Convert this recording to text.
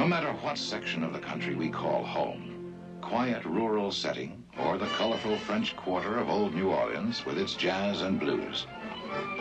No matter what section of the country we call home, quiet rural setting or the colorful French Quarter of old New Orleans with its jazz and blues,